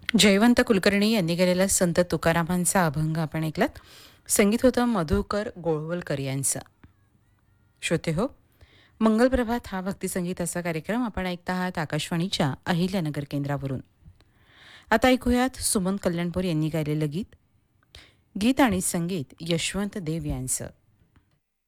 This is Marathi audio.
जयवंत कुलकर्णी यांनी गेलेला संत तुकारामांचा अभंग आपण ऐकलात. संगीत होतं मधुकर गोळवलकर यांचं. श्रोते हो, मंगलप्रभात हा भक्तिसंगीताचा कार्यक्रम आपण ऐकता आहात आकाशवाणीच्या अहिल्यानगर केंद्रावरून. आता ऐकूयात सुमन कल्याणपूर यांनी गायलेलं गीत. गीत आणि संगीत यशवंत देव यांचं.